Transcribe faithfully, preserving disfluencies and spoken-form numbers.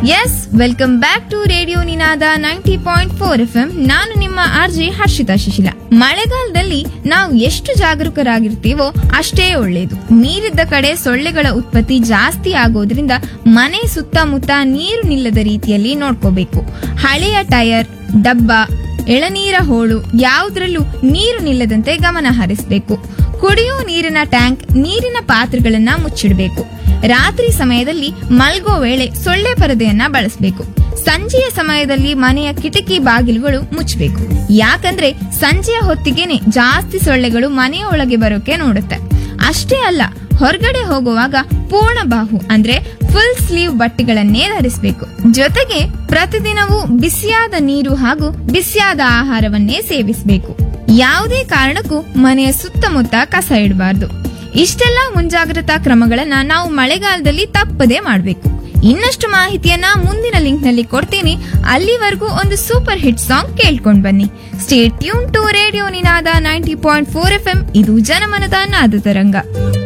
S welcome back to radio Ninada ninety point four F M. ನಾನು ನಿಮ್ಮ RJ Harshita Shishila. ಮಳೆಗಾಲದಲ್ಲಿ ನಾವು ಎಷ್ಟು ಜಾಗರೂಕರಾಗಿರ್ತೀವೋ ಅಷ್ಟೇ ಒಳ್ಳೆಯದು. ನೀರಿದ್ದ ಕಡೆ ಸೊಳ್ಳೆಗಳ ಉತ್ಪತ್ತಿ ಜಾಸ್ತಿ ಆಗೋದ್ರಿಂದ ಮನೆ ಸುತ್ತಮುತ್ತ ನೀರು ನಿಲ್ಲದ ರೀತಿಯಲ್ಲಿ ನೋಡ್ಕೋಬೇಕು. ಹಳೆಯ ಟೈರ್, ಡಬ್ಬ, ಎಳನೀರ ಹೋಳು ಯಾವುದ್ರಲ್ಲೂ ನೀರು ನಿಲ್ಲದಂತೆ ಗಮನ ಹರಿಸಬೇಕು. ಕುಡಿಯೋ ನೀರಿನ ಟ್ಯಾಂಕ್, ನೀರಿನ ಪಾತ್ರೆಗಳನ್ನ ಮುಚ್ಚಿಡಬೇಕು. ರಾತ್ರಿ ಸಮಯದಲ್ಲಿ ಮಲ್ಗೋ ವೇಳೆ ಸೊಳ್ಳೆ ಪರದೆಯನ್ನ ಬಳಸಬೇಕು. ಸಂಜೆಯ ಸಮಯದಲ್ಲಿ ಮನೆಯ ಕಿಟಕಿ ಬಾಗಿಲುಗಳು ಮುಚ್ಚಬೇಕು. ಯಾಕಂದ್ರೆ ಸಂಜೆಯ ಹೊತ್ತಿಗೆನೆ ಜಾಸ್ತಿ ಸೊಳ್ಳೆಗಳು ಮನೆಯ ಒಳಗೆ ಬರೋಕೆ ನೋಡುತ್ತೆ. ಅಷ್ಟೇ ಅಲ್ಲ, ಹೊರಗಡೆ ಹೋಗುವಾಗ ಪೂರ್ಣ ಬಾಹು ಅಂದ್ರೆ ಫುಲ್ ಸ್ಲೀವ್ ಬಟ್ಟೆಗಳನ್ನೇ ಧರಿಸಬೇಕು. ಜೊತೆಗೆ ಪ್ರತಿದಿನವೂ ಬಿಸಿಯಾದ ನೀರು ಹಾಗೂ ಬಿಸಿಯಾದ ಆಹಾರವನ್ನೇ ಸೇವಿಸಬೇಕು. ಯಾವುದೇ ಕಾರಣಕ್ಕೂ ಮನೆಯ ಸುತ್ತಮುತ್ತ ಕಸ ಇಡಬಾರ್ದು. ಇಷ್ಟೆಲ್ಲಾ ಮುಂಜಾಗ್ರತಾ ಕ್ರಮಗಳನ್ನ ನಾವು ಮಳೆಗಾಲದಲ್ಲಿ ತಪ್ಪದೇ ಮಾಡಬೇಕು. ಇನ್ನಷ್ಟು ಮಾಹಿತಿಯನ್ನ ಮುಂದಿನ ಲಿಂಕ್ ನಲ್ಲಿ ಕೊಡ್ತೀನಿ. ಅಲ್ಲಿವರೆಗೂ ಒಂದು ಸೂಪರ್ ಹಿಟ್ ಸಾಂಗ್ ಕೇಳ್ಕೊಂಡ್ ಬನ್ನಿ. Stay tune to radio Ninada ninety point four F M. ಇದು ಜನಮನದ ನಾದ ತರಂಗ.